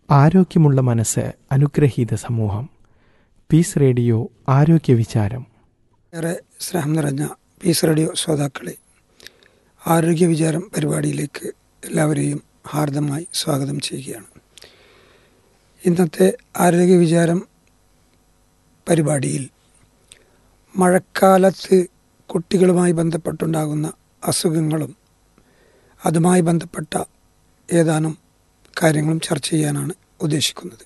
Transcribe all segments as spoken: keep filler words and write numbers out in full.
ആരോഗ്യമുള്ള മനസ്സ്, അനുഗ്രഹീത സമൂഹം. പീസ് റേഡിയോ ആരോഗ്യ വിചാരം. ഏറെ സ്നേഹം നിറഞ്ഞ പീസ് റേഡിയോ ശ്രോതാക്കളെ, ആരോഗ്യ വിചാരം പരിപാടിയിലേക്ക് എല്ലാവരെയും ഹാർദമായി സ്വാഗതം ചെയ്യുകയാണ്. ഇന്നത്തെ ആരോഗ്യ വിചാരം പരിപാടിയിൽ മഴക്കാലത്ത് കുട്ടികളുമായി ബന്ധപ്പെട്ടുണ്ടാകുന്ന അസുഖങ്ങളും അതുമായി ബന്ധപ്പെട്ട ഏതാനും കാര്യങ്ങളും ചർച്ച ചെയ്യാനാണ് ഉദ്ദേശിക്കുന്നത്.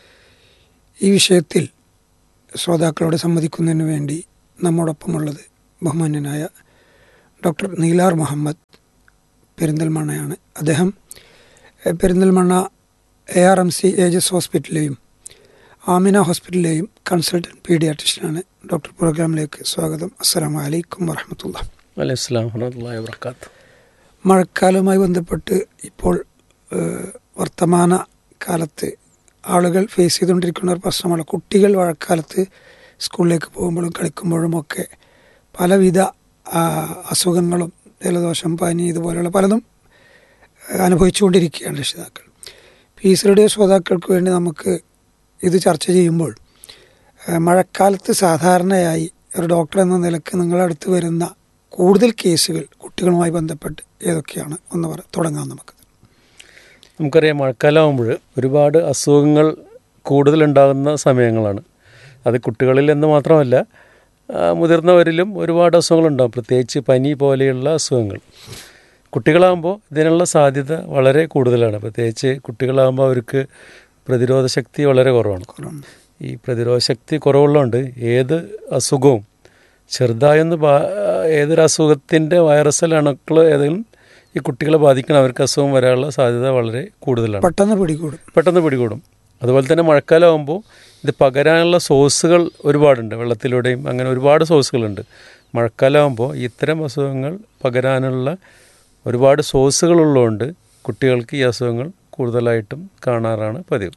ഈ വിഷയത്തിൽ ശ്രോതാക്കളോട് സംവദിക്കുന്നതിന് വേണ്ടി നമ്മോടൊപ്പമുള്ളത് ബഹുമാന്യനായ ഡോക്ടർ നീലാർ മുഹമ്മദ് പെരിന്തൽമണ്ണയാണ്. അദ്ദേഹം Perinthalmanna A R M C ages ഹോസ്പിറ്റലിലെയും Amina ഹോസ്പിറ്റലിലെയും consultant പീഡിയാട്രിഷ്യനാണ്. Doctor, പ്രോഗ്രാമിലേക്ക് സ്വാഗതം. അസ്സലാമു അലൈക്കും വറഹ്മത്തുള്ളാഹി. വലൈക്കും വറഹ്മത്തുള്ളാഹി വബറകാതുഹു. മഴക്കാലവുമായി ബന്ധപ്പെട്ട് ഇപ്പോൾ വർത്തമാന കാലത്ത് ആളുകൾ ഫേസ് ചെയ്തുകൊണ്ടിരിക്കുന്ന ഒരു പ്രശ്നമാണ് കുട്ടികൾ മഴക്കാലത്ത് സ്കൂളിലേക്ക് പോകുമ്പോഴും കളിക്കുമ്പോഴും ഒക്കെ പലവിധ അസുഖങ്ങളും ജലദോഷം, പനി ഇതുപോലെയുള്ള പലതും അനുഭവിച്ചുകൊണ്ടിരിക്കുകയാണ് രക്ഷിതാക്കൾ. പീസ് റേഡിയോ ശ്രോതാക്കൾക്ക് വേണ്ടി നമുക്ക് ഇത് ചർച്ച ചെയ്യുമ്പോൾ മഴക്കാലത്ത് സാധാരണയായി ഒരു ഡോക്ടർ എന്ന നിലക്ക് നിങ്ങളടുത്ത് വരുന്ന കൂടുതൽ കേസുകൾ കുട്ടികളുമായി ബന്ധപ്പെട്ട് ഏതൊക്കെയാണ് ഒന്ന് പറ തുടങ്ങാം നമുക്ക്. നമുക്കറിയാം, മഴക്കാലമാകുമ്പോൾ ഒരുപാട് അസുഖങ്ങൾ കൂടുതലുണ്ടാകുന്ന സമയങ്ങളാണ്. അത് കുട്ടികളിൽ എന്ന് മാത്രമല്ല, മുതിർന്നവരിലും ഒരുപാട് അസുഖങ്ങളുണ്ടാകും, പ്രത്യേകിച്ച് പനി പോലെയുള്ള അസുഖങ്ങൾ. കുട്ടികളാകുമ്പോൾ ഇതിനുള്ള സാധ്യത വളരെ കൂടുതലാണ്. പ്രത്യേകിച്ച് കുട്ടികളാകുമ്പോൾ അവർക്ക് പ്രതിരോധ ശക്തി വളരെ കുറവാണ്. ഈ പ്രതിരോധ ശക്തി കുറവുള്ളതുകൊണ്ട് ഏത് അസുഖവും ചെറുതായൊന്ന് ബാ ഏതൊരു അസുഖത്തിൻ്റെ വൈറസൽ അണുക്കൾ ഏതെങ്കിലും ഈ കുട്ടികളെ ബാധിക്കണം, അവർക്ക് അസുഖം വരാനുള്ള സാധ്യത വളരെ കൂടുതലാണ്. പെട്ടെന്ന് പിടികൂടും പെട്ടെന്ന് പിടികൂടും അതുപോലെ തന്നെ മഴക്കാലമാകുമ്പോൾ ഇത് പകരാനുള്ള സോഴ്സുകൾ ഒരുപാടുണ്ട്. വെള്ളത്തിലൂടെയും അങ്ങനെ ഒരുപാട് സോഴ്സുകളുണ്ട്. മഴക്കാലമാകുമ്പോൾ ഇത്തരം അസുഖങ്ങൾ പകരാനുള്ള ഒരുപാട് സോഴ്സുകളുള്ളതുകൊണ്ട് കുട്ടികൾക്ക് ഈ അസുഖങ്ങൾ കൂടുതലായിട്ടും കാണാറാണ് പതിവ്.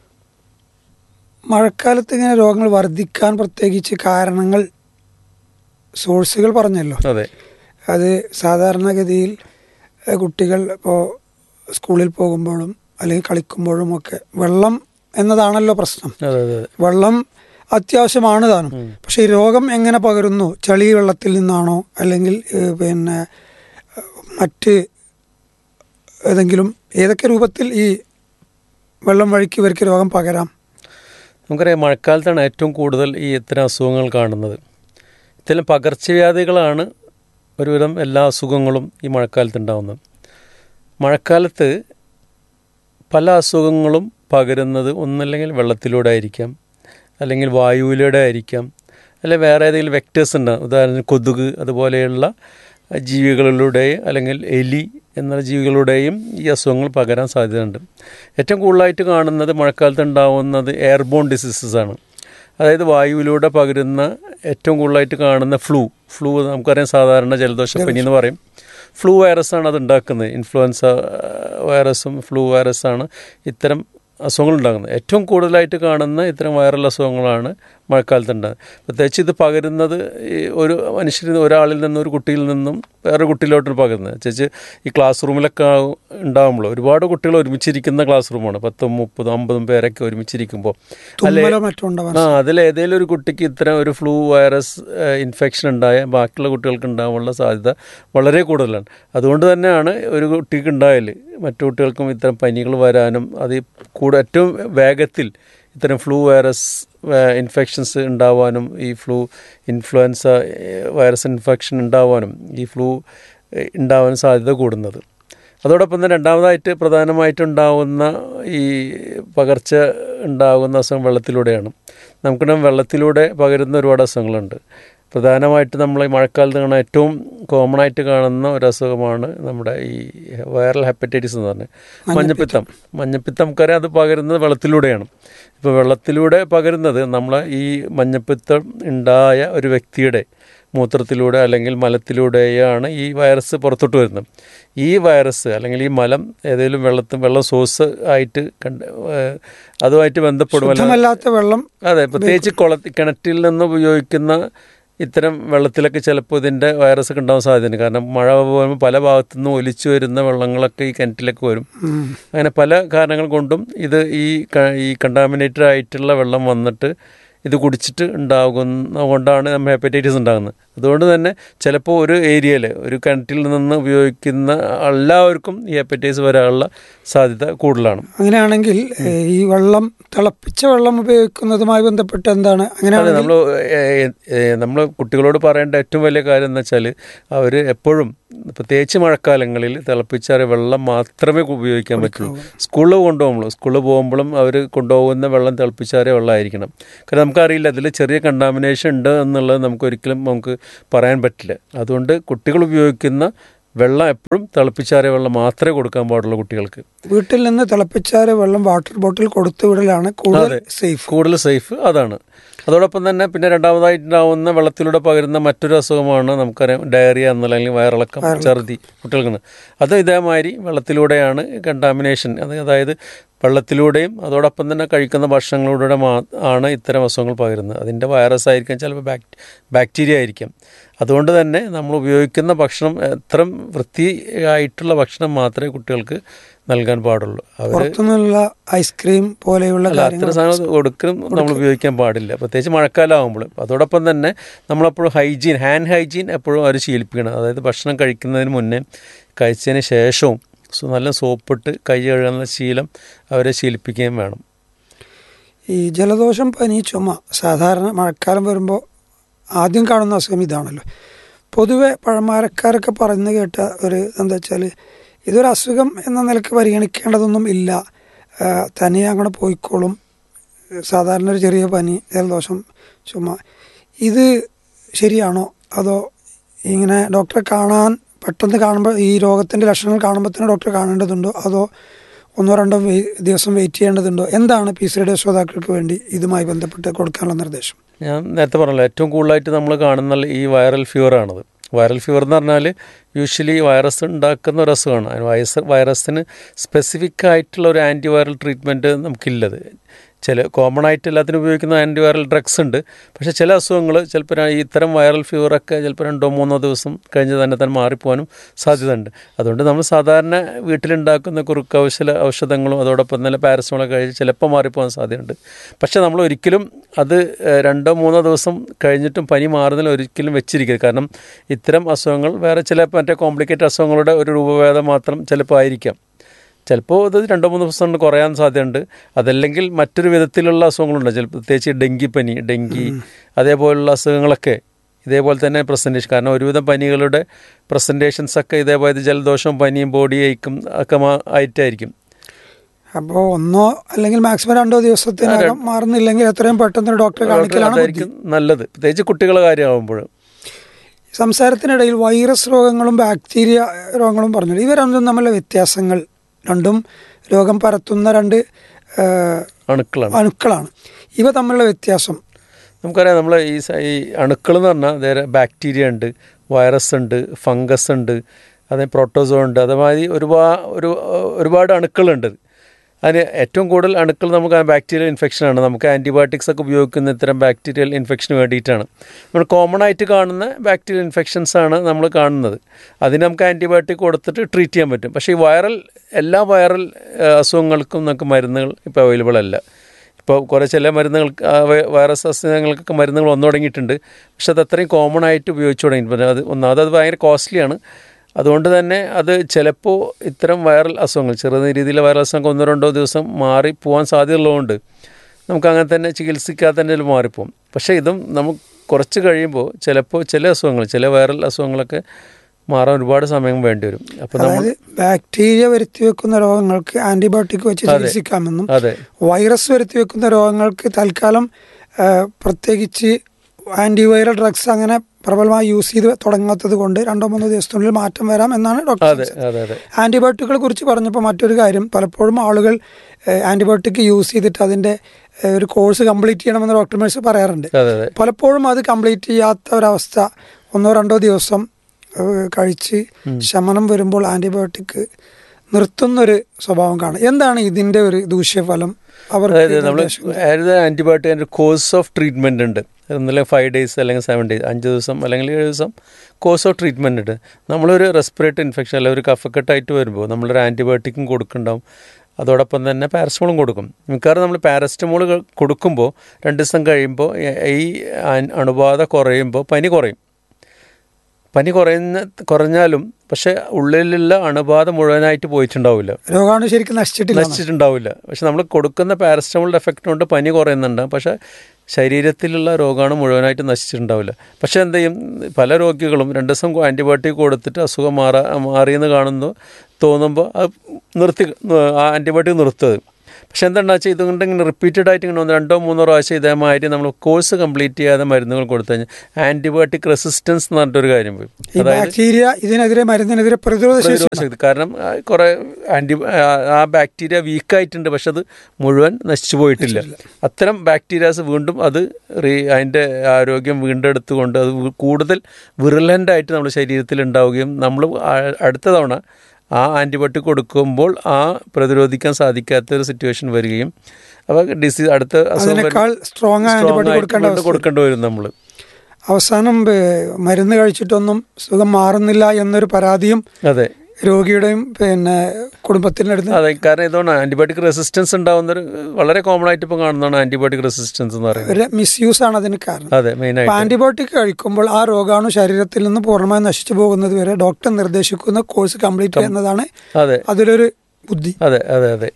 മഴക്കാലത്ത് ഇങ്ങനെ രോഗങ്ങൾ വർദ്ധിക്കാൻ പ്രത്യേകിച്ച് കാരണങ്ങൾ, സോഴ്സുകൾ പറഞ്ഞല്ലോ. അതെ, അത് സാധാരണഗതിയിൽ കുട്ടികൾ ഇപ്പോൾ സ്കൂളിൽ പോകുമ്പോഴും അല്ലെങ്കിൽ കളിക്കുമ്പോഴും ഒക്കെ വെള്ളം എന്നതാണല്ലോ പ്രശ്നം. വെള്ളം അത്യാവശ്യമാണ് താനും. പക്ഷെ ഈ രോഗം എങ്ങനെ പകരുന്നു? ചളി വെള്ളത്തിൽ നിന്നാണോ അല്ലെങ്കിൽ പിന്നെ മറ്റ് ഏതെങ്കിലും ഏതൊക്കെ രൂപത്തിൽ ഈ വെള്ളം വഴിക്ക് ഇവർക്ക് രോഗം പകരാം? നമുക്കറിയാം, മഴക്കാലത്താണ് ഏറ്റവും കൂടുതൽ ഈ ഇത്തരം അസുഖങ്ങൾ കാണുന്നത്. ഇത്തരം പകർച്ചവ്യാധികളാണ് ഒരുവിധം എല്ലാ അസുഖങ്ങളും ഈ മഴക്കാലത്ത് ഉണ്ടാകുന്നത്. മഴക്കാലത്ത് പല അസുഖങ്ങളും പകരുന്നത് ഒന്നല്ലെങ്കിൽ വെള്ളത്തിലൂടെ ആയിരിക്കാം, അല്ലെങ്കിൽ വായുവിലൂടെ ആയിരിക്കാം, അല്ലെങ്കിൽ വേറെ ഏതെങ്കിലും വെക്ടേഴ്സ് ഉണ്ടാകും. ഉദാഹരണത്തിന് കൊതുക് അതുപോലെയുള്ള ജീവികളിലൂടെ അല്ലെങ്കിൽ എലി എന്ന ജീവികളുടെയും ഈ അസുഖങ്ങൾ പകരാൻ സാധ്യതയുണ്ട്. ഏറ്റവും കൂടുതലായിട്ട് കാണുന്നത് മഴക്കാലത്ത് ഉണ്ടാകുന്നത് എയർബോൺ ഡിസീസസ് ആണ്. അതായത് വായുവിലൂടെ പകരുന്ന ഏറ്റവും കൂടുതലായിട്ട് കാണുന്ന ഫ്ലൂ ഫ്ലൂ നമുക്കറിയാം, സാധാരണ ജലദോഷപ്പനി എന്ന് പറയും. ഫ്ലൂ വൈറസാണ് അത് ഉണ്ടാക്കുന്നത്. ഇൻഫ്ലുവൻസ വൈറസും ഫ്ലൂ വൈറസാണ് ഇത്തരം അസുഖങ്ങൾ ഉണ്ടാകുന്നത്. ഏറ്റവും കൂടുതലായിട്ട് കാണുന്ന ഇത്തരം വൈറൽ അസുഖങ്ങളാണ് മഴക്കാലത്ത് ഉണ്ടാകുന്നത്. പ്രത്യേകിച്ച് ഇത് പകരുന്നത് ഈ ഒരു മനുഷ്യരിൽ ഒരാളിൽ നിന്നും ഒരു കുട്ടിയിൽ നിന്നും വേറെ കുട്ടിയിലോട്ട് പകരുന്നത്. പ്രത്യേകിച്ച് ഈ ക്ലാസ് റൂമിലൊക്കെ ഉണ്ടാകുമ്പോൾ ഒരുപാട് കുട്ടികൾ ഒരുമിച്ചിരിക്കുന്ന ക്ലാസ് റൂമാണ്, പത്തും മുപ്പതും അമ്പതും പേരൊക്കെ ഒരുമിച്ചിരിക്കുമ്പോൾ അല്ലെ ആ അതിലേതെങ്കിലും ഒരു കുട്ടിക്ക് ഇത്തരം ഒരു ഫ്ലൂ വൈറസ് ഇൻഫെക്ഷൻ ഉണ്ടായ ബാക്കിയുള്ള കുട്ടികൾക്ക് ഉണ്ടാകാനുള്ള സാധ്യത വളരെ കൂടുതലാണ്. അതുകൊണ്ട് തന്നെയാണ് ഒരു കുട്ടിക്ക് ഉണ്ടായാൽ മറ്റു കുട്ടികൾക്കും ഇത്തരം പനികൾ വരാനും അത് കൂടെ ഏറ്റവും വേഗത്തിൽ ഇത്തരം ഫ്ലൂ വൈറസ് ഇൻഫെക്ഷൻസ് ഉണ്ടാവാനും ഈ ഫ്ലൂ ഇൻഫ്ലുവൻസ വൈറസ് ഇൻഫെക്ഷൻ ഉണ്ടാവാനും ഈ ഫ്ലൂ ഉണ്ടാവാനും സാധ്യത കൂടുന്നത്. അതോടൊപ്പം തന്നെ രണ്ടാമതായിട്ട് പ്രധാനമായിട്ടുണ്ടാവുന്ന ഈ പകർച്ച ഉണ്ടാകുന്ന അസുഖം വെള്ളത്തിലൂടെയാണ്. നമുക്കിവിടെ വെള്ളത്തിലൂടെ പകരുന്ന ഒരുപാട് അസുഖങ്ങളുണ്ട്. പ്രധാനമായിട്ട് നമ്മൾ ഈ മഴക്കാലത്ത് കാണാൻ ഏറ്റവും കോമൺ ആയിട്ട് കാണുന്ന ഒരു അസുഖമാണ് നമ്മുടെ ഈ വൈറൽ ഹെപ്പറ്റൈറ്റിസ് എന്ന് പറഞ്ഞാൽ മഞ്ഞപ്പിത്തം. മഞ്ഞപ്പിത്തം നമുക്കറിയാം, അത് പകരുന്നത് വെള്ളത്തിലൂടെയാണ്. ഇപ്പോൾ വെള്ളത്തിലൂടെ പകരുന്നത് നമ്മൾ ഈ മഞ്ഞപ്പിത്തം ഉണ്ടായ ഒരു വ്യക്തിയുടെ മൂത്രത്തിലൂടെ അല്ലെങ്കിൽ മലത്തിലൂടെയാണ് ഈ വൈറസ് പുറത്തോട്ട് വരുന്നത്. ഈ വൈറസ് അല്ലെങ്കിൽ ഈ മലം ഏതെങ്കിലും വെള്ളത്തിൽ വെള്ളം സോഴ്സ് ആയിട്ട് കണ്ട് അതുമായിട്ട് ബന്ധപ്പെടുമല്ലാത്ത വെള്ളം, അതെ, പ്രത്യേകിച്ച് കുള കിണറ്റിൽ നിന്ന് ഉപയോഗിക്കുന്ന ഇത്തരം വെള്ളത്തിലൊക്കെ ചിലപ്പോൾ ഇതിൻ്റെ വൈറസ് ഒക്കെ ഉണ്ടാവാൻ സാധ്യതയുണ്ട്. കാരണം മഴ പോകുമ്പോൾ പല ഭാഗത്തു നിന്നും ഒലിച്ചു വരുന്ന വെള്ളങ്ങളൊക്കെ ഈ കിണറ്റിലൊക്കെ വരും. അങ്ങനെ പല കാരണങ്ങൾ കൊണ്ടും ഇത് ഈ ഈ കണ്ടാമിനേറ്റഡ് ആയിട്ടുള്ള വെള്ളം വന്നിട്ട് ഇത് കുടിച്ചിട്ട് ഉണ്ടാകുന്ന കൊണ്ടാണ് നമ്മൾ ഹെപ്പറ്റൈറ്റിസ് ഉണ്ടാകുന്നത്. അതുകൊണ്ട് തന്നെ ചിലപ്പോൾ ഒരു ഏരിയയിൽ ഒരു കിണറ്റിൽ നിന്ന് ഉപയോഗിക്കുന്ന എല്ലാവർക്കും ഈ ഹെപ്പറ്റൈറ്റിസ് വരാനുള്ള സാധ്യത കൂടുതലാണ്. അങ്ങനെയാണെങ്കിൽ ഈ വെള്ളം തിളപ്പിച്ച വെള്ളം ഉപയോഗിക്കുന്നതുമായി ബന്ധപ്പെട്ട് എന്താണ്? അങ്ങനെയാണ് നമ്മൾ നമ്മൾ കുട്ടികളോട് പറയേണ്ട ഏറ്റവും വലിയ കാര്യം എന്ന് വെച്ചാൽ അവർ എപ്പോഴും പ്രത്യേകിച്ച് മഴക്കാലങ്ങളിൽ തിളപ്പിച്ചാറിയ വെള്ളം മാത്രമേ ഉപയോഗിക്കാൻ പറ്റുള്ളൂ. സ്കൂളിൽ കൊണ്ടുപോകുമ്പോൾ സ്കൂളിൽ പോകുമ്പോഴും അവർ കൊണ്ടുപോകുന്ന വെള്ളം തിളപ്പിച്ചാറിയ വെള്ളമായിരിക്കണം. കാരണം നമുക്കറിയില്ല അതിൽ ചെറിയ കണ്ടാമിനേഷൻ ഉണ്ട് എന്നുള്ളത് നമുക്ക് ഒരിക്കലും നമുക്ക് പറയാൻ പറ്റില്ല. അതുകൊണ്ട് കുട്ടികൾ ഉപയോഗിക്കുന്ന വെള്ളം എപ്പോഴും തിളപ്പിച്ചാറിയ വെള്ളം മാത്രമേ കൊടുക്കാൻ പാടുള്ളൂ കുട്ടികൾക്ക്. വീട്ടിൽ നിന്ന് തിളപ്പിച്ചാറിയ വെള്ളം വാട്ടർ ബോട്ടിൽ കൊടുത്തു വിടലാണ് കൂടുതൽ സേഫ് കൂടുതൽ സേഫ് അതാണ്. അതോടൊപ്പം തന്നെ പിന്നെ രണ്ടാമതായിട്ടുണ്ടാവുന്ന വെള്ളത്തിലൂടെ പകരുന്ന മറ്റൊരു അസുഖമാണ് നമുക്കറിയാം ഡയറിയ എന്നുള്ള അല്ലെങ്കിൽ വയറിളക്കം, ഛർദി കുട്ടികൾക്ക്. അത് ഇതേമാതിരി വെള്ളത്തിലൂടെയാണ് കണ്ടാമിനേഷൻ, അതായത് വെള്ളത്തിലൂടെയും അതോടൊപ്പം തന്നെ കഴിക്കുന്ന ഭക്ഷണങ്ങളിലൂടെ മാ ആണ് ഇത്തരം അസുഖങ്ങൾ പകരുന്നത്. അതിൻ്റെ വൈറസ് ആയിരിക്കാം, ചിലപ്പോൾ ബാക് ബാക്ടീരിയ ആയിരിക്കാം. അതുകൊണ്ട് തന്നെ നമ്മൾ ഉപയോഗിക്കുന്ന ഭക്ഷണം എത്ര വൃത്തിയായിട്ടുള്ള ഭക്ഷണം മാത്രമേ കുട്ടികൾക്ക് നൽകാൻ പാടുള്ളൂ. അവർ ഐസ്ക്രീം പോലെയുള്ള അത്തരം സാധനം കൊടുക്കും നമ്മൾ ഉപയോഗിക്കാൻ പാടില്ല, പ്രത്യേകിച്ച് മഴക്കാലം ആകുമ്പോൾ. അതോടൊപ്പം തന്നെ നമ്മളെപ്പോഴും ഹൈജീൻ ഹാൻഡ് ഹൈജീൻ എപ്പോഴും അവർ ശീലിപ്പിക്കണം. അതായത് ഭക്ഷണം കഴിക്കുന്നതിന് മുന്നേ കഴിച്ചതിന് ശേഷവും നല്ല സോപ്പിട്ട് കൈ കഴുകുന്ന ശീലം അവരെ ശീലിപ്പിക്കുകയും വേണം. ഈ ജലദോഷം, പനി, ചുമ സാധാരണ മഴക്കാലം വരുമ്പോൾ ആദ്യം കാണുന്ന അസുഖം ഇതാണല്ലോ. പൊതുവെ പഴമക്കാരൊക്കെ പറഞ്ഞു കേട്ട ഒരു എന്താ വെച്ചാൽ ഇതൊരു അസുഖം എന്ന നിലക്ക് പരിഗണിക്കേണ്ടതൊന്നും ഇല്ല, തനിയെ അങ്ങനെ പോയിക്കോളും, സാധാരണ ഒരു ചെറിയ പനി, ജലദോഷം, ചുമ. ഇത് ശരിയാണോ? അതോ ഇങ്ങനെ ഡോക്ടറെ കാണാൻ പെട്ടെന്ന് കാണുമ്പോൾ ഈ രോഗത്തിൻ്റെ ലക്ഷണങ്ങൾ കാണുമ്പോൾ തന്നെ ഡോക്ടറെ കാണേണ്ടതുണ്ടോ? അതോ ഒന്നോ രണ്ടോ ദിവസം വെയിറ്റ് ചെയ്യേണ്ടതുണ്ടോ? എന്താണ് പീസ് റേഡിയോ ശ്രോതാക്കൾക്ക് വേണ്ടി ഇതുമായി ബന്ധപ്പെട്ട് കൊടുക്കാനുള്ള നിർദ്ദേശം? ഞാൻ നേരത്തെ പറഞ്ഞല്ലോ, ഏറ്റവും കൂടുതലായിട്ട് നമ്മൾ കാണുന്ന ഈ വൈറൽ ഫീവറാണത്. വൈറൽ ഫീവർ എന്ന് പറഞ്ഞാൽ യൂഷ്വലി വൈറസ് ഉണ്ടാക്കുന്ന ഒരു അസുഖമാണ്. വൈറസ് വൈറസിന് സ്പെസിഫിക് ആയിട്ടുള്ള ഒരു ആൻറ്റിവൈറൽ ട്രീറ്റ്മെൻറ്റ് നമുക്കില്ലത്. ചില കോമൺ ആയിട്ട് എല്ലാത്തിനും ഉപയോഗിക്കുന്ന ആൻറ്റിവൈറൽ ഡ്രഗ്സ് ഉണ്ട്. പക്ഷേ ചില അസുഖങ്ങൾ ചിലപ്പോൾ ഈ ഇത്തരം വൈറൽ ഫീവറൊക്കെ ചിലപ്പോൾ രണ്ടോ മൂന്നോ ദിവസം കഴിഞ്ഞ് തന്നെ തന്നെ മാറിപ്പോകാനും സാധ്യതയുണ്ട്. അതുകൊണ്ട് നമ്മൾ സാധാരണ വീട്ടിലുണ്ടാക്കുന്ന കുറുക്ക് ഔഷധ ഔഷധങ്ങളും അതോടൊപ്പം തന്നെ പാരസമോളൊക്കെ കഴിച്ച് ചിലപ്പോൾ മാറിപ്പോകാൻ സാധ്യതയുണ്ട്. പക്ഷേ നമ്മൾ ഒരിക്കലും അത് രണ്ടോ മൂന്നോ ദിവസം കഴിഞ്ഞിട്ടും പനി മാറുന്നതിൽ ഒരിക്കലും വെച്ചിരിക്കരുത്. കാരണം ഇത്തരം അസുഖങ്ങൾ വേറെ ചില മറ്റേ കോംപ്ലിക്കേറ്റഡ് അസുഖങ്ങളുടെ ഒരു രൂപഭേദം മാത്രം ചിലപ്പോൾ ആയിരിക്കാം. ചിലപ്പോൾ ഇത് രണ്ടോ മൂന്ന് ദിവസം കൊണ്ട് കുറയാൻ സാധ്യതയുണ്ട്. അതല്ലെങ്കിൽ മറ്റൊരു വിധത്തിലുള്ള അസുഖങ്ങളുണ്ട്, ചിലപ്പോൾ പ്രത്യേകിച്ച് ഡെങ്കിപ്പനി, ഡെങ്കി അതേപോലുള്ള അസുഖങ്ങളൊക്കെ ഇതേപോലെ തന്നെ പ്രസൻറ്റേഷൻ. കാരണം ഒരുവിധം പനികളുടെ പ്രസൻറ്റേഷൻസൊക്കെ ഇതേപോലെ ജലദോഷവും പനിയും ബോഡി ഏക്കും ഒക്കെ ആയിട്ടായിരിക്കും. അപ്പോൾ ഒന്നോ അല്ലെങ്കിൽ മാക്സിമം രണ്ടോ ദിവസത്തിനകം മാറുന്നില്ലെങ്കിൽ എത്രയും പെട്ടെന്ന് ഡോക്ടറെ കാണിക്കലായിരിക്കും നല്ലത്, പ്രത്യേകിച്ച് കുട്ടികളുടെ കാര്യമാകുമ്പോൾ. സംസാരത്തിനിടയിൽ വൈറസ് രോഗങ്ങളും ബാക്ടീരിയ രോഗങ്ങളും പറഞ്ഞു. ഇവ രണ്ടും തമ്മിലുള്ള വ്യത്യാസങ്ങൾ, രണ്ടും രോഗം പരത്തുന്ന രണ്ട് അണുക്കളാണ് അണുക്കളാണ് ഇവ തമ്മിലുള്ള വ്യത്യാസം നമുക്കറിയാം. നമ്മൾ ഈ ഈ അണുക്കൾ എന്ന് പറഞ്ഞാൽ നേരെ ബാക്ടീരിയ ഉണ്ട്, വൈറസ് ഉണ്ട്, ഫംഗസ് ഉണ്ട്, അതേ പ്രോട്ടോസോ ഉണ്ട്, അതേമാതിരി ഒരുപാട് ഒരു ഒരുപാട് അണുക്കളുണ്ട്. അതിന് ഏറ്റവും കൂടുതൽ അണുക്കൾ നമുക്ക് ബാക്ടീരിയൽ ഇൻഫെക്ഷനാണ്. നമുക്ക് ആൻറ്റിബയോട്ടിക്സ് ഒക്കെ ഉപയോഗിക്കുന്ന ഇത്തരം ബാക്ടീരിയൽ ഇൻഫെക്ഷന് വേണ്ടിയിട്ടാണ്. നമ്മൾ കോമൺ ആയിട്ട് കാണുന്ന ബാക്ടീരിയൽ ഇൻഫെക്ഷൻസാണ് നമ്മൾ കാണുന്നത്. അതിന് നമുക്ക് ആൻറ്റിബയോട്ടിക് കൊടുത്തിട്ട് ട്രീറ്റ് ചെയ്യാൻ പറ്റും. പക്ഷേ ഈ വൈറൽ എല്ലാ വൈറൽ അസുഖങ്ങൾക്കും നമുക്ക് മരുന്നുകൾ ഇപ്പോൾ അവൈലബിൾ അല്ല. ഇപ്പോൾ കുറേ ചില മരുന്നുകൾക്ക് വൈറസ് അസുഖങ്ങൾക്കൊക്കെ മരുന്നുകൾ വന്നു തുടങ്ങിയിട്ടുണ്ട്. പക്ഷെ അത് അത്രയും കോമൺ ആയിട്ട് ഉപയോഗിച്ചു തുടങ്ങിയിട്ടുണ്ട്. അത് ഒന്നാമത് അത് ഭയങ്കര കോസ്റ്റ്ലിയാണ്. അതുകൊണ്ട് തന്നെ അത് ചിലപ്പോൾ ഇത്തരം വൈറൽ അസുഖങ്ങൾ ചെറിയ രീതിയിലെ വൈറൽ അസുഖങ്ങൾ ഒന്നോ രണ്ടോ ദിവസം മാറിപ്പോവാൻ സാധ്യതയുള്ളതുകൊണ്ട് നമുക്ക് അങ്ങനെ തന്നെ ചികിത്സിക്കാതെ തന്നെ മാറിപ്പോവും. പക്ഷേ ഇതും നമുക്ക് കുറച്ച് കഴിയുമ്പോൾ ചിലപ്പോൾ ചില അസുഖങ്ങൾ ചില വൈറൽ അസുഖങ്ങളൊക്കെ മാറാൻ ഒരുപാട് സമയം വേണ്ടി വരും. അപ്പോൾ നമ്മൾ ബാക്ടീരിയ വരുത്തി വെക്കുന്ന രോഗങ്ങൾക്ക് ആൻറ്റിബയോട്ടിക് വെച്ച് ചികിത്സിക്കാമെന്നും വൈറസ് വരുത്തി വെക്കുന്ന രോഗങ്ങൾക്ക് തൽക്കാലം പ്രത്യേകിച്ച് ആൻറ്റിവൈറൽ ഡ്രഗ്സ് അങ്ങനെ പ്രബലമായി യൂസ് ചെയ്ത് തുടങ്ങാത്തത് കൊണ്ട് രണ്ടോ മൂന്നോ ദിവസത്തിനുള്ളിൽ മാറ്റം വരാം എന്നാണ് ഡോക്ടർ. ആൻറ്റിബയോട്ടിക്കുകളെ കുറിച്ച് പറഞ്ഞപ്പോൾ മറ്റൊരു കാര്യം, പലപ്പോഴും ആളുകൾ ആൻറ്റിബയോട്ടിക് യൂസ് ചെയ്തിട്ട് അതിൻ്റെ ഒരു കോഴ്സ് കംപ്ലീറ്റ് ചെയ്യണമെന്ന് ഡോക്ടർമാർ പറയാറുണ്ട്. പലപ്പോഴും അത് കംപ്ലീറ്റ് ചെയ്യാത്ത ഒരവസ്ഥ, ഒന്നോ രണ്ടോ ദിവസം കഴിച്ച് ശമനം വരുമ്പോൾ ആൻറ്റിബയോട്ടിക് നിർത്തുന്നൊരു സ്വഭാവം കാണും. എന്താണ് ഇതിൻ്റെ ഒരു ദൂഷ്യഫലം? അതായത് നമ്മൾ ആൻറ്റിബയോട്ടിക്കിൻ്റെ കോഴ്സ് ഓഫ് ട്രീറ്റ്മെൻ്റ് ഉണ്ട്. ഒന്നുമില്ലെങ്കിൽ ഫൈവ് ഡേയ്സ് അല്ലെങ്കിൽ സെവൻ ഡേയ്സ്, അഞ്ച് ദിവസം അല്ലെങ്കിൽ ഏഴ് ദിവസം കോഴ്സ് ഓഫ് ട്രീറ്റ്മെൻ്റ് ഉണ്ട്. നമ്മളൊരു റെസ്പിറേറ്ററി ഇൻഫെക്ഷൻ അല്ലെങ്കിൽ ഒരു കഫക്കെട്ടായിട്ട് വരുമ്പോൾ നമ്മളൊരു ആൻറ്റിബയോട്ടിക്കും കൊടുക്കുന്നുണ്ടാവും, അതോടൊപ്പം തന്നെ പാരസ്റ്റമോളും കൊടുക്കും. മിക്കവാറും നമ്മൾ പാരസ്റ്റമോൾ കൊടുക്കുമ്പോൾ രണ്ട് ദിവസം കഴിയുമ്പോൾ ഈ അണുബാധ കുറയുമ്പോൾ പനി കുറയും. പനി കുറയുന്ന കുറഞ്ഞാലും പക്ഷേ ഉള്ളിലുള്ള അണുബാധ മുഴുവനായിട്ട് പോയിട്ടുണ്ടാവില്ല, രോഗാണു ശരിക്കും നശിച്ചിട്ടില്ല നശിച്ചിട്ടുണ്ടാവില്ല. പക്ഷെ നമ്മൾ കൊടുക്കുന്ന പാരസ്റ്റമോളിൻ്റെ എഫക്റ്റ് കൊണ്ട് പനി കുറയുന്നുണ്ടാകും, പക്ഷേ ശരീരത്തിലുള്ള രോഗാണു മുഴുവനായിട്ട് നശിച്ചിട്ടുണ്ടാവില്ല. പക്ഷേ എന്ത് ചെയ്യും, പല രോഗികളും രണ്ട് ദിവസം ആൻറ്റിബയോട്ടിക് കൊടുത്തിട്ട് അസുഖം മാറാ മാറിയെന്ന് കാണുന്നു തോന്നുമ്പോൾ അത് നിർത്തി ആ ആൻറ്റിബയോട്ടിക് നിർത്തുന്നത്. പക്ഷെ എന്താണെന്ന് വെച്ചാൽ ഇതുകൊണ്ട് ഇങ്ങനെ റിപ്പീറ്റഡ് ആയിട്ട് ഇങ്ങനെ ഒന്ന് രണ്ടോ മൂന്നോ പ്രാവശ്യം ഇതേമാതിരി നമ്മൾ കോഴ്സ് കംപ്ലീറ്റ് ചെയ്യാതെ മരുന്നുകൾ കൊടുത്തു കഴിഞ്ഞാൽ ആൻറ്റിബയോട്ടിക് റെസിസ്റ്റൻസ് എന്ന് പറഞ്ഞിട്ടൊരു കാര്യം പോയി. ബാക്ടീരിയ ഇതിനെതിരെ മരുന്നിനെതിരെ പ്രതിരോധ ശേഷി, കാരണം കുറേ ആൻറ്റി ആ ബാക്ടീരിയ വീക്കായിട്ടുണ്ട്, പക്ഷെ അത് മുഴുവൻ നശിച്ചു പോയിട്ടില്ല. അത്തരം ബാക്ടീരിയാസ് വീണ്ടും അത് റീ അതിൻ്റെ ആരോഗ്യം വീണ്ടെടുത്തുകൊണ്ട് അത് കൂടുതൽ വിറലൻ്റായിട്ട് നമ്മുടെ ശരീരത്തിൽ ഉണ്ടാവുകയും നമ്മൾ അടുത്ത തവണ ആ ആൻറ്റിബയോട്ടിക് കൊടുക്കുമ്പോൾ ആ പ്രതിരോധിക്കാൻ സാധിക്കാത്തൊരു സിറ്റുവേഷൻ വരികയും അപ്പോൾ ഡിസീസ് അടുത്ത സ്ട്രോങ് ആൻറ്റിബയോട്ടിക് കൊടുക്കേണ്ടി വരും നമ്മൾ. അവസാനം മരുന്ന് കഴിച്ചിട്ടൊന്നും സുഖം മാറുന്നില്ല എന്നൊരു പരാതിയും അതെ രോഗിയുടെയും പിന്നെ കുടുംബത്തിൻ്റെ അടുത്ത്. അതെ, കാരണം ഇതുകൊണ്ട് ആൻറ്റിബയോട്ടിക് റെസിസ്റ്റൻസ് ഉണ്ടാകുന്നൊരു വളരെ കോമൺ ആയിട്ട് ഇപ്പോൾ കാണുന്നതാണ് ആൻറ്റിബയോട്ടിക് റെസിസ്റ്റൻസ് എന്ന് പറയുന്നത്. ഒരു മിസ്യൂസ് ആണ് അതിന് കാരണം. അതെ, മെയിനായിട്ട് ആൻറ്റിബയോട്ടിക് കഴിക്കുമ്പോൾ ആ രോഗാണു ശരീരത്തിൽ നിന്ന് പൂർണ്ണമായി നശിച്ചു പോകുന്നത് വരെ ഡോക്ടർ നിർദ്ദേശിക്കുന്ന കോഴ്സ് കംപ്ലീറ്റ് ചെയ്യുന്നതാണ് അതെ അതിലൊരു ബുദ്ധി. അതെ അതെ അതെ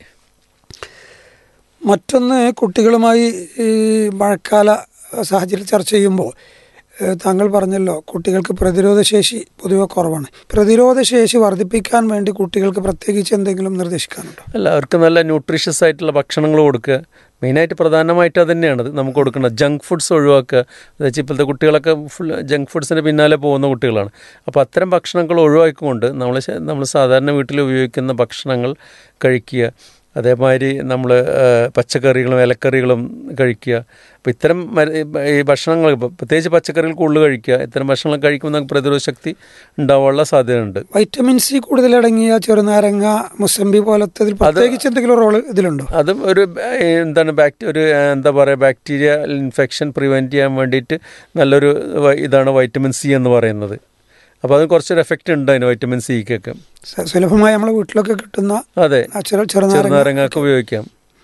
മറ്റൊന്ന്, കുട്ടികളുമായി ഈ മഴക്കാല സാഹചര്യം ചർച്ച ചെയ്യുമ്പോൾ താങ്കൾ പറഞ്ഞല്ലോ കുട്ടികൾക്ക് പ്രതിരോധശേഷി പൊതുവെ കുറവാണ്. പ്രതിരോധശേഷി വർദ്ധിപ്പിക്കാൻ വേണ്ടി കുട്ടികൾക്ക് പ്രത്യേകിച്ച് എന്തെങ്കിലും നിർദ്ദേശിക്കാനുണ്ടോ? അല്ല, അവർക്ക് നല്ല ന്യൂട്രീഷ്യസ് ആയിട്ടുള്ള ഭക്ഷണങ്ങൾ കൊടുക്കുക. മെയിനായിട്ട് പ്രധാനമായിട്ട് അത് തന്നെയാണത് നമുക്ക് കൊടുക്കുന്നത്. ജങ്ക് ഫുഡ്സ് ഒഴിവാക്കുക. എന്നുവെച്ചാൽ ഇപ്പോഴത്തെ കുട്ടികളൊക്കെ ഫുൾ ജങ്ക് ഫുഡ്സിൻ്റെ പിന്നാലെ പോകുന്ന കുട്ടികളാണ്. അപ്പോൾ അത്തരം ഭക്ഷണങ്ങൾ ഒഴിവാക്കിക്കൊണ്ട് നമ്മൾ നമ്മൾ സാധാരണ വീട്ടിൽ ഉപയോഗിക്കുന്ന ഭക്ഷണങ്ങൾ കഴിക്കുക. അതേമാതിരി നമ്മൾ പച്ചക്കറികളും ഇലക്കറികളും കഴിക്കുക. അപ്പോൾ ഇത്തരം ഈ ഭക്ഷണങ്ങൾ പ്രത്യേകിച്ച് പച്ചക്കറികൾ കൂടുതൽ കഴിക്കുക. ഇത്തരം ഭക്ഷണങ്ങൾ കഴിക്കുമ്പോൾ നമുക്ക് പ്രതിരോധ ശക്തി ഉണ്ടാവാനുള്ള സാധ്യതയുണ്ട്. വൈറ്റമിൻ സി കൂടുതലടങ്ങിയ ചെറുനാരങ്ങ, മുസമ്പി പോലത്തെ പ്രത്യേകിച്ച് എന്തെങ്കിലും റോള് ഇതിലുണ്ടോ? അതും ഒരു എന്താണ് ബാക്ടീ ഒരു എന്താ പറയുക ബാക്ടീരിയ ഇൻഫെക്ഷൻ പ്രിവെൻറ്റ് ചെയ്യാൻ വേണ്ടിയിട്ട് നല്ലൊരു ഇതാണ് വൈറ്റമിൻ സി എന്ന് പറയുന്നത്. അപ്പോൾ അത് കുറച്ചൊരു എഫക്റ്റ് ഉണ്ട് അതിന് വൈറ്റമിൻ സിക്കൊക്കെ. സുലഭമായി നമ്മളെ വീട്ടിലൊക്കെ കിട്ടുന്ന അതെ ചെറുനാരങ്ങയൊക്കെ ഉപയോഗിക്കാം.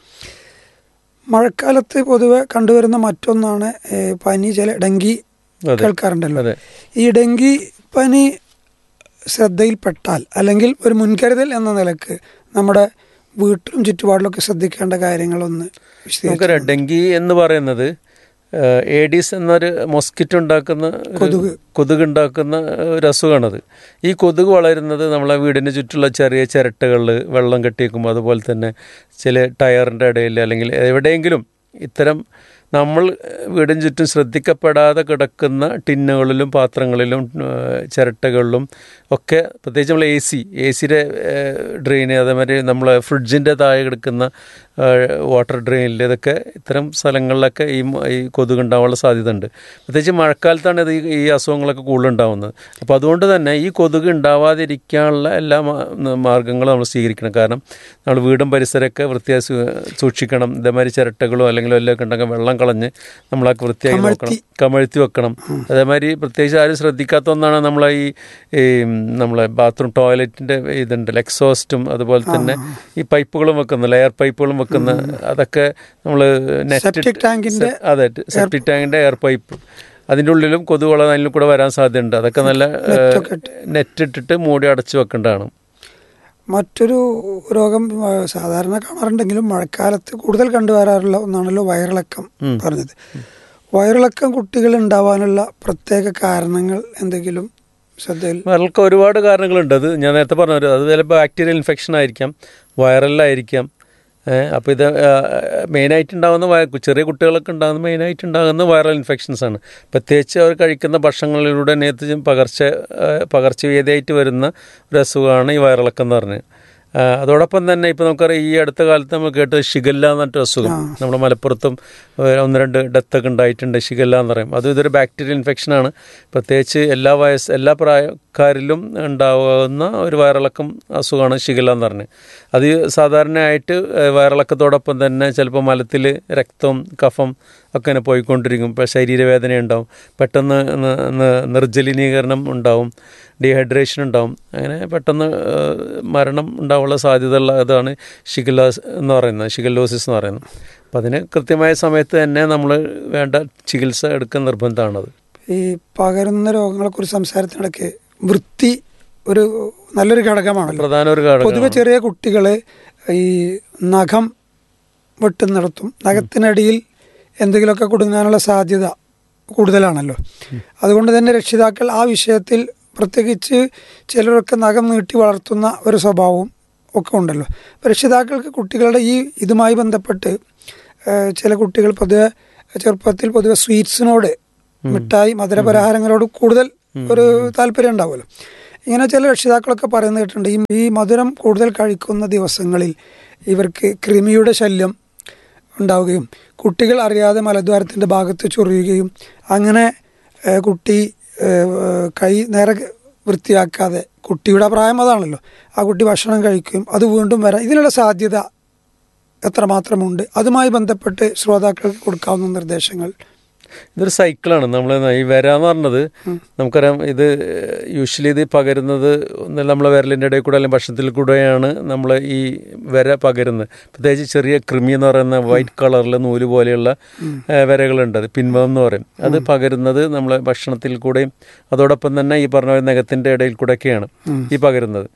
മഴക്കാലത്ത് പൊതുവെ കണ്ടുവരുന്ന മറ്റൊന്നാണ് പനി. ചില ഡെങ്കി കേൾക്കാറുണ്ടല്ലോ. ഈ ഡെങ്കി പനി ശ്രദ്ധയിൽപ്പെട്ടാൽ അല്ലെങ്കിൽ ഒരു മുൻകരുതൽ എന്ന നിലക്ക് നമ്മുടെ വീട്ടിലും ചുറ്റുപാടിലൊക്കെ ശ്രദ്ധിക്കേണ്ട കാര്യങ്ങളൊന്ന് നമുക്കറിയാം. ഡെങ്കി എന്ന് പറയുന്നത് ഏഡീസ് എന്നൊരു മൊസ്കിറ്റോ ഉണ്ടാക്കുന്ന കൊതുക് കൊതുക് ഉണ്ടാക്കുന്ന ഒരു അസുഖമാണത്. ഈ കൊതുക് വളരുന്നത് നമ്മളെ വീടിന് ചുറ്റുള്ള ചെറിയ ചിരട്ടകളിൽ വെള്ളം കെട്ടിയേക്കുമ്പോൾ, അതുപോലെ തന്നെ ചില ടയറിൻ്റെ ഇടയിൽ അല്ലെങ്കിൽ എവിടെയെങ്കിലും ഇത്തരം നമ്മൾ വീടിന് ചുറ്റും ശ്രദ്ധിക്കപ്പെടാതെ കിടക്കുന്ന ടിന്നുകളിലും പാത്രങ്ങളിലും ചിരട്ടകളിലും ഒക്കെ, പ്രത്യേകിച്ച് നമ്മൾ എ സി എ സിയുടെ ഡ്രെയിന്, അതേമാതിരി നമ്മൾ ഫ്രിഡ്ജിൻ്റെ താഴെ കിടക്കുന്ന വാട്ടർ ഡ്രെയിനിൽ, ഇതൊക്കെ ഇത്തരം സ്ഥലങ്ങളിലൊക്കെ ഈ ഈ കൊതുക് ഉണ്ടാവാനുള്ള സാധ്യത ഉണ്ട്. പ്രത്യേകിച്ച് മഴക്കാലത്താണ് ഇത് ഈ അസുഖങ്ങളൊക്കെ കൂടുതലുണ്ടാവുന്നത്. അപ്പോൾ അതുകൊണ്ട് തന്നെ ഈ കൊതുക് ഉണ്ടാവാതിരിക്കാനുള്ള എല്ലാ മാർഗ്ഗങ്ങളും നമ്മൾ സ്വീകരിക്കണം. കാരണം നമ്മൾ വീടും പരിസരമൊക്കെ വൃത്തിയായി സൂക്ഷിക്കണം. ഇതേമാതിരി ചിരട്ടകളോ അല്ലെങ്കിൽ വല്ലതൊക്കെ ഉണ്ടെങ്കിൽ വെള്ളം കളഞ്ഞ് നമ്മളൊക്കെ വൃത്തിയായി നോക്കണം, കമഴ്ത്തി വെക്കണം. അതേമാതിരി പ്രത്യേകിച്ച് ആരും ശ്രദ്ധിക്കാത്ത ഒന്നാണ് നമ്മളെ ഈ നമ്മളെ ബാത്റൂം ടോയ്ലറ്റിൻ്റെ ഇതുണ്ടല്ലോ, എക്സോസ്റ്റും അതുപോലെ തന്നെ ഈ പൈപ്പുകളും വെക്കുന്ന ലെയർ പൈപ്പുകളും വെക്കുന്ന അതൊക്കെ നമ്മൾ നെറ്റ് ടാങ്കിൻ്റെ അതെ സെപ്റ്റിക് ടാങ്കിൻ്റെ എയർ പൈപ്പ് അതിൻ്റെ ഉള്ളിലും കൊതുകുകൾ അതിൽ കൂടെ വരാൻ സാധ്യതയുണ്ട്. അതൊക്കെ നല്ല നെറ്റ് ഇട്ടിട്ട് മൂടി അടച്ചു വെക്കേണ്ടതാണ്. മറ്റൊരു രോഗം സാധാരണ കാണാറുണ്ടെങ്കിലും മഴക്കാലത്ത് കൂടുതൽ കണ്ടുവരാറുള്ള ഒന്നാണല്ലോ വയറിളക്കം പറഞ്ഞത്. വയറിളക്കം കുട്ടികൾ ഉണ്ടാവാനുള്ള പ്രത്യേക കാരണങ്ങൾ എന്തെങ്കിലും ശ്രദ്ധയിൽ? വയറിളക്കം ഒരുപാട് കാരണങ്ങളുണ്ട്. അത് ഞാൻ നേരത്തെ പറഞ്ഞു, അത് ചിലപ്പോൾ ബാക്ടീരിയൽ ഇൻഫെക്ഷൻ ആയിരിക്കാം, വൈറലായിരിക്കാം. അപ്പോൾ ഇത് മെയിനായിട്ടുണ്ടാകുന്ന വയ ചെറിയ കുട്ടികളൊക്കെ ഉണ്ടാകുന്ന മെയിനായിട്ടുണ്ടാകുന്ന വൈറൽ ഇൻഫെക്ഷൻസാണ്. പ്രത്യേകിച്ച് അവർ കഴിക്കുന്ന ഭക്ഷണങ്ങളിലൂടെ നേരത്തെ പകർച്ച പകർച്ചവ്യാധിയായിട്ട് വരുന്ന ഒരു അസുഖമാണ് ഈ വയറിളക്കം എന്ന് പറഞ്ഞത്. അതോടൊപ്പം തന്നെ ഇപ്പോൾ നമുക്കറിയാം ഈ അടുത്ത കാലത്ത് നമ്മൾ കേട്ടത് ഷിഗല്ല എന്നിട്ട് അസുഖം നമ്മുടെ മലപ്പുറത്തും ഒന്ന് രണ്ട് ഡെത്തൊക്കെ ഉണ്ടായിട്ടുണ്ട്. ഷിഗല്ല എന്ന് പറയും. അതും ഇതൊരു ബാക്ടീരിയൽ ഇൻഫെക്ഷനാണ്. പ്രത്യേകിച്ച് എല്ലാ വയസ്സ് എല്ലാ പ്രായക്കാരിലും ഉണ്ടാകുന്ന ഒരു വയറിളക്കം അസുഖമാണ് ഷിഗല്ല എന്ന് പറഞ്ഞത്. അത് സാധാരണയായിട്ട് വയറിളക്കത്തോടൊപ്പം തന്നെ ചിലപ്പോൾ മലത്തിൽ രക്തം കഫം ഒക്കെ ഇങ്ങനെ പോയിക്കൊണ്ടിരിക്കും. ഇപ്പോൾ ശരീരവേദന ഉണ്ടാവും, പെട്ടെന്ന് നിർജ്ജലീകരണം ഉണ്ടാവും, ഡീഹൈഡ്രേഷൻ ഉണ്ടാവും, അങ്ങനെ പെട്ടെന്ന് മരണം ഉണ്ടാവാനുള്ള സാധ്യതയുള്ള ഇതാണ് ഷിഗല്ല എന്ന് പറയുന്നത്, ഷിഗല്ലോസിസ് എന്ന് പറയുന്നത്. അപ്പം അതിന് കൃത്യമായ സമയത്ത് തന്നെ നമ്മൾ വേണ്ട ചികിത്സ എടുക്കുന്ന നിർബന്ധമാണത്. ഈ പകരുന്ന രോഗങ്ങളെക്കുറിച്ച് സംസാരത്തിനിടയ്ക്ക് വൃത്തി ഒരു നല്ലൊരു ഘടകമാണ്, പ്രധാന ഒരു ഘടകം. പൊതുവെ ചെറിയ കുട്ടികൾ ഈ നഖം വെട്ടുന്നിടത്തും നഖത്തിനടിയിൽ എന്തെങ്കിലുമൊക്കെ കുടുങ്ങാനുള്ള സാധ്യത കൂടുതലാണല്ലോ. അതുകൊണ്ട് തന്നെ രക്ഷിതാക്കൾ ആ വിഷയത്തിൽ, പ്രത്യേകിച്ച് ചിലരൊക്കെ നഖം നീട്ടി വളർത്തുന്ന ഒരു സ്വഭാവവും ഒക്കെ ഉണ്ടല്ലോ. അപ്പോൾ രക്ഷിതാക്കൾക്ക് കുട്ടികളുടെ ഈ ഇതുമായി ബന്ധപ്പെട്ട് ചില കുട്ടികൾ പൊതുവെ ചെറുപ്പത്തിൽ പൊതുവെ സ്വീറ്റ്സിനോട്, മിഠായി മധുരപലഹാരങ്ങളോട് കൂടുതൽ ഒരു താല്പര്യം ഉണ്ടാവുമല്ലോ. ഇങ്ങനെ ചില രക്ഷിതാക്കളൊക്കെ പറയുന്നത് കേട്ടിട്ടുണ്ട്, ഈ ഈ മധുരം കൂടുതൽ കഴിക്കുന്ന ദിവസങ്ങളിൽ ഇവർക്ക് കൃമിയുടെ ശല്യം ഉണ്ടാവുകയും കുട്ടികൾ അറിയാതെ മലദ്വാരത്തിൻ്റെ ഭാഗത്ത് ചൊറിയുകയും അങ്ങനെ കുട്ടി കൈ നേരെ വൃത്തിയാക്കാതെ, കുട്ടിയുടെ പ്രായം അതാണല്ലോ, ആ കുട്ടി ഭക്ഷണം കഴിക്കുകയും അത് വീണ്ടും വരാം. ഇതിനുള്ള സാധ്യത എത്രമാത്രമുണ്ട്? അതുമായി ബന്ധപ്പെട്ട് ശ്രോതാക്കൾക്ക് കൊടുക്കാവുന്ന നിർദ്ദേശങ്ങൾ. ഇതൊരു സൈക്കിളാണ്. നമ്മൾ ഈ വര എന്ന് പറഞ്ഞത് നമുക്കറിയാം, ഇത് യൂഷ്വലി ഇത് പകരുന്നത് നമ്മളെ വിരലിൻ്റെ ഇടയിൽ കൂടെ അല്ലെങ്കിൽ ഭക്ഷണത്തിൽ കൂടെയാണ് നമ്മൾ ഈ വര പകരുന്നത്. പ്രത്യേകിച്ച് ചെറിയ കൃമി എന്ന് പറയുന്ന വൈറ്റ് കളറിലെ നൂല് പോലെയുള്ള വരകളുണ്ട്, അത് പിൻവം എന്ന് പറയും. അത് പകരുന്നത് നമ്മളെ ഭക്ഷണത്തിൽ കൂടെയും അതോടൊപ്പം തന്നെ ഈ പറഞ്ഞ നഖത്തിൻ്റെ ഇടയിൽ കൂടെയൊക്കെയാണ് ഈ പകരുന്നത്.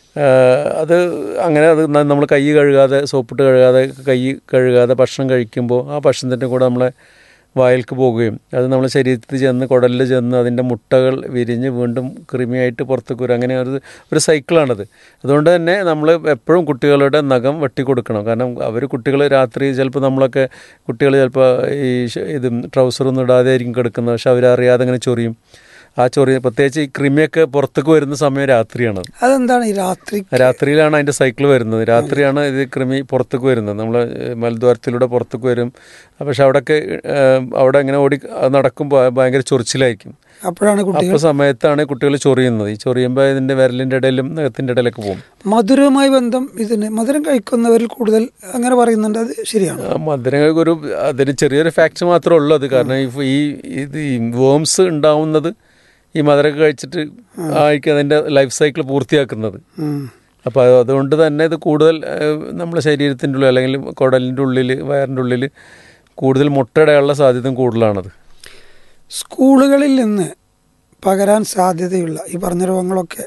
അത് അങ്ങനെ അത് നമ്മൾ കൈ കഴുകാതെ, സോപ്പിട്ട് കഴുകാതെ, കൈ കഴുകാതെ ഭക്ഷണം കഴിക്കുമ്പോൾ ആ ഭക്ഷണത്തിൻ്റെ കൂടെ നമ്മളെ വായിൽക്ക് പോവുകയും അത് നമ്മുടെ ശരീരത്തിൽ ചെന്ന് കുടലിൽ ചെന്ന് അതിൻ്റെ മുട്ടകൾ വിരിഞ്ഞ് വീണ്ടും കൃമിയായിട്ട് പുറത്തേക്ക് വരും. അങ്ങനെ ഒരു ഒരു സൈക്കിളാണത്. അതുകൊണ്ട് തന്നെ നമ്മൾ എപ്പോഴും കുട്ടികളുടെ നഖം വെട്ടിക്കൊടുക്കണം. കാരണം അവർ കുട്ടികൾ രാത്രി ചിലപ്പോൾ നമ്മളൊക്കെ കുട്ടികൾ ചിലപ്പോൾ ഈ ഇത് ട്രൗസറൊന്നും ഇടാതെ ആയിരിക്കും കിടക്കുന്നത്. പക്ഷെ അവരറിയാതെ അങ്ങനെ ചൊറിയും. ആ ചൊറി പ്രത്യേകിച്ച് ഈ കൃമിയൊക്കെ പുറത്തേക്ക് വരുന്ന സമയം രാത്രിയാണ്. അതെന്താണ് ഈ രാത്രി? രാത്രിയിലാണ് അതിൻ്റെ സൈക്കിൾ വരുന്നത്. രാത്രിയാണ് ഇത് കൃമി പുറത്തേക്ക് വരുന്നത്. നമ്മൾ മലദ്വാരത്തിലൂടെ പുറത്തേക്ക് വരും. പക്ഷെ അവിടെയൊക്കെ അവിടെ ഇങ്ങനെ ഓടി നടക്കുമ്പോൾ ഭയങ്കര ചൊറിച്ചിലായിരിക്കും. അപ്പോഴാണ് അപ്പോൾ സമയത്താണ് കുട്ടികൾ ചൊറിയുന്നത്. ഈ ചൊറിയുമ്പോൾ ഇതിൻ്റെ വിരലിൻ്റെ ഇടയിലും നഖത്തിൻ്റെ ഇടയിലൊക്കെ പോകും. മധുരവുമായി ബന്ധം ഇതിന് മധുരം കഴിക്കുന്നവരിൽ കൂടുതൽ അങ്ങനെ പറയുന്നുണ്ട്, അത് ശരിയാണ്? മധുരം ഒരു അതിന് ചെറിയൊരു ഫാക്ട് മാത്രമേ ഉള്ളൂ അത്. കാരണം ഈ ഇത് ഈ വേംസ് ഉണ്ടാവുന്നത് ഈ മധുരമൊക്കെ കഴിച്ചിട്ട് ആയിരിക്കും അതിൻ്റെ ലൈഫ് സൈക്കിൾ പൂർത്തിയാക്കുന്നത്. അപ്പോൾ അതുകൊണ്ട് തന്നെ ഇത് കൂടുതൽ നമ്മുടെ ശരീരത്തിൻ്റെ ഉള്ളിൽ അല്ലെങ്കിൽ കുടലിൻ്റെ ഉള്ളിൽ വയറിൻ്റെ ഉള്ളിൽ കൂടുതൽ മുട്ടയിടാനുള്ള സാധ്യതയും കൂടുതലാണത്. സ്കൂളുകളിൽ നിന്ന് പകരാൻ സാധ്യതയുള്ള ഈ പറഞ്ഞ രോഗങ്ങളൊക്കെ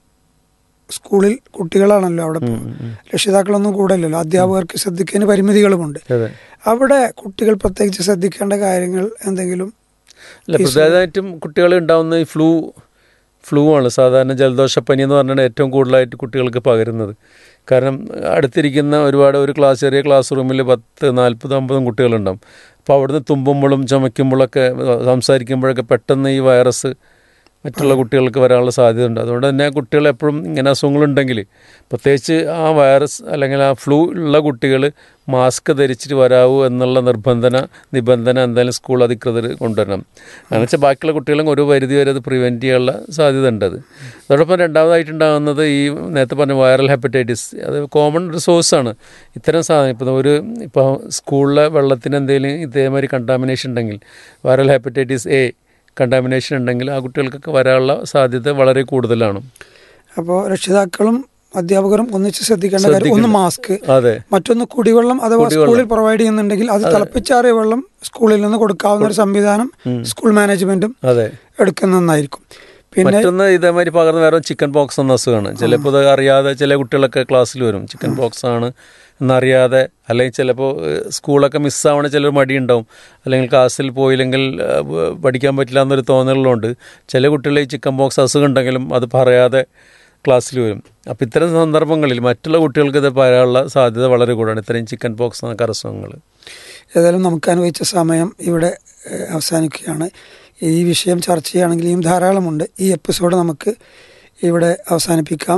സ്കൂളിൽ കുട്ടികളാണല്ലോ അവിടെ, രക്ഷിതാക്കളൊന്നും കൂടല്ലോ, അധ്യാപകർക്ക് ശ്രദ്ധിക്കുന്നതിന് പരിമിതികളുമുണ്ട്. അവിടെ കുട്ടികൾ പ്രത്യേകിച്ച് ശ്രദ്ധിക്കേണ്ട കാര്യങ്ങൾ എന്തെങ്കിലും? അല്ല, പ്രധാനമായിട്ടും കുട്ടികൾ ഉണ്ടാകുന്ന ഈ ഫ്ലൂ ഫ്ലൂ ആണ്. സാധാരണ ജലദോഷപ്പനി എന്ന് പറഞ്ഞാൽ ഏറ്റവും കൂടുതലായിട്ട് കുട്ടികൾക്ക് പകരുന്നത്. കാരണം അടുത്തിരിക്കുന്ന ഒരുപാട് ഒരു ക്ലാസ് ചെറിയ ക്ലാസ് റൂമിൽ പത്ത് നാൽപ്പത് അമ്പതും കുട്ടികളുണ്ടാവും. അപ്പോൾ അവിടുന്ന് തുമ്പുമ്പോഴും ചുമയ്ക്കുമ്പോഴൊക്കെ സംസാരിക്കുമ്പോഴൊക്കെ പെട്ടെന്ന് ഈ വൈറസ് മറ്റുള്ള കുട്ടികൾക്ക് വരാനുള്ള സാധ്യത ഉണ്ട്. അതുകൊണ്ട് തന്നെ കുട്ടികൾ എപ്പോഴും ഇങ്ങനെ അസുഖങ്ങളുണ്ടെങ്കിൽ, പ്രത്യേകിച്ച് ആ വൈറസ് അല്ലെങ്കിൽ ആ ഫ്ലൂ ഉള്ള കുട്ടികൾ മാസ്ക് ധരിച്ചിട്ട് വരാവൂ എന്നുള്ള നിർബന്ധന നിബന്ധന എന്തായാലും സ്കൂൾ അധികൃതർ കൊണ്ടുവരണം. അങ്ങനെ വെച്ചാൽ ബാക്കിയുള്ള കുട്ടികളും ഒരു പരിധി വരെ അത് പ്രിവെൻറ്റ് ചെയ്യാനുള്ള സാധ്യത ഉണ്ട്. അത് അതോടൊപ്പം രണ്ടാമതായിട്ടുണ്ടാകുന്നത് ഈ നേരത്തെ പറഞ്ഞ വൈറൽ ഹെപ്പറ്റൈറ്റിസ്. അത് കോമൺ ഒരു സോഴ്സാണ് ഇത്തരം സാധനം. ഇപ്പോൾ ഒരു ഇപ്പോൾ സ്കൂളിലെ വെള്ളത്തിന് എന്തെങ്കിലും ഇതേമാതിരി കണ്ടാമിനേഷൻ ഉണ്ടെങ്കിൽ, വൈറൽ ഹെപ്പറ്റൈറ്റിസ് എ കണ്ടാമിനേഷൻ ഉണ്ടെങ്കിൽ ആ കുട്ടികൾക്കൊക്കെ വരാനുള്ള സാധ്യത വളരെ കൂടുതലാണ്. അപ്പോൾ രക്ഷിതാക്കളും അധ്യാപകരും ഒന്നിച്ച് ശ്രദ്ധിക്കേണ്ട കാര്യം, ഒന്ന് മാസ്ക്, അതെ, മറ്റൊന്ന് കുടിവെള്ളം അഥവാ സ്കൂളിൽ പ്രൊവൈഡ് ചെയ്യുന്നുണ്ടെങ്കിൽ അത് തിളപ്പിച്ചാറിയ വെള്ളം സ്കൂളിൽ നിന്ന് കൊടുക്കാവുന്ന ഒരു സംവിധാനം സ്കൂൾ മാനേജ്മെന്റും എടുക്കുന്നതായിരിക്കും. പിന്നെ മറ്റൊന്ന് ഇതേമാതിരി പകർന്ന് വേറെ ചിക്കൻ പോക്സ് എന്ന അസുഖമാണ്. ചിലപ്പോൾ അറിയാതെ ചില കുട്ടികളൊക്കെ ക്ലാസ്സിൽ വരും ചിക്കൻ പോക്സ് ആണ് എന്നറിയാതെ, അല്ലെങ്കിൽ ചിലപ്പോൾ സ്കൂളൊക്കെ മിസ്സാവണ ചിലർ മടിയുണ്ടാവും, അല്ലെങ്കിൽ ക്ലാസ്സിൽ പോയില്ലെങ്കിൽ പഠിക്കാൻ പറ്റില്ല എന്നൊരു തോന്നലുണ്ട്. ചില കുട്ടികൾ ഈ ചിക്കൻ പോക്സ് അസുഖം ഉണ്ടെങ്കിലും അത് പറയാതെ ക്ലാസ്സിൽ വരും. അപ്പോൾ ഇത്തരം സന്ദർഭങ്ങളിൽ മറ്റുള്ള കുട്ടികൾക്ക് ഇത് പറയാനുള്ള സാധ്യത വളരെ കൂടുതലാണ്, ഇത്രയും ചിക്കൻ പോക്സ് എന്നൊക്കെ അസുഖങ്ങൾ. ഏതായാലും നമുക്ക് അനുവദിച്ച സമയം ഇവിടെ അവസാനിക്കുകയാണ്. ഈ വിഷയം ചർച്ച ചെയ്യുകയാണെങ്കിൽ ഇനിയും ധാരാളമുണ്ട്. ഈ എപ്പിസോഡ് നമുക്ക് ഇവിടെ അവസാനിപ്പിക്കാം.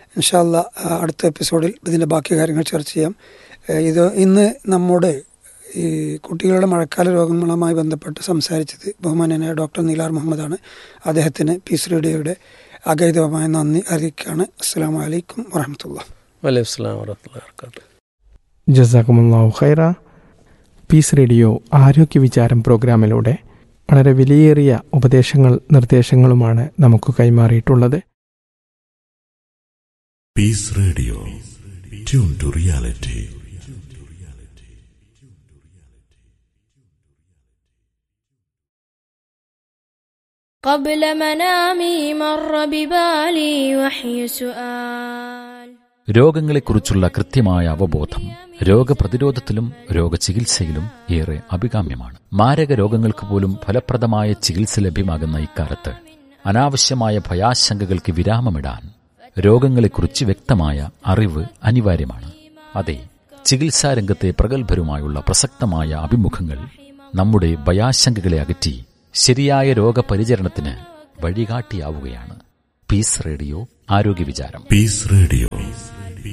ഇൻഷാ അല്ലാ അടുത്ത എപ്പിസോഡിൽ ഇതിൻ്റെ ബാക്കി കാര്യങ്ങൾ ചർച്ച ചെയ്യാം. ഇത് ഇന്ന് നമ്മോട് ഈ കുട്ടികളുടെ മഴക്കാല രോഗങ്ങളുമായി ബന്ധപ്പെട്ട് സംസാരിച്ചത് ബഹുമാന്യനായ ഡോക്ടർ നീലാർ മുഹമ്മദാണ്. അദ്ദേഹത്തിന് പീസ് റേഡിയോയുടെ അഗൈതവമായ നന്ദി അറിയിക്കുകയാണ്. അസ്സലാമു അലൈക്കും വറഹ്മത്തുള്ളാഹി. വലൈക്കും അസ്സലാം വറഹ്മത്തുള്ളാഹി വബറകാതുഹു. ജസാക്കുമുല്ലാഹു ഖൈറ. പീസ് റേഡിയോ ആരോഗ്യ വിചാരം പ്രോഗ്രാമിലൂടെ വളരെ വിലയേറിയ ഉപദേശങ്ങൾ നിർദ്ദേശങ്ങളുമാണ് നമുക്ക് കൈമാറിയിട്ടുള്ളത്. Piece radio, tune to reality. قبل منامي مر ببالي وحي سؤال. രോഗങ്ങളെക്കുറിച്ചുള്ള കൃത്യമായ അവബോധം രോഗപ്രതിരോധത്തിലും രോഗചികിത്സയിലും ഏറെ അഭികാമ്യമാണ്. മാരക രോഗങ്ങൾക്ക് പോലും ഫലപ്രദമായ ചികിത്സ ലഭ്യമാകുന്ന ഇക്കാലത്ത് അനാവശ്യമായ ഭയാശങ്കകൾക്ക് വിരാമമിടാൻ രോഗങ്ങളെക്കുറിച്ച് വ്യക്തമായ അറിവ് അനിവാര്യമാണ്. അതെ, ചികിത്സാരംഗത്തെ പ്രഗത്ഭരുമായുള്ള പ്രസക്തമായ അഭിമുഖങ്ങൾ നമ്മുടെ ഭയാശങ്കകളെ അകറ്റി ശരിയായ രോഗപരിചരണത്തിന് വഴികാട്ടിയാവുകയാണ്. പീസ് റേഡിയോ ആരോഗ്യ വിചാരം. Piece radio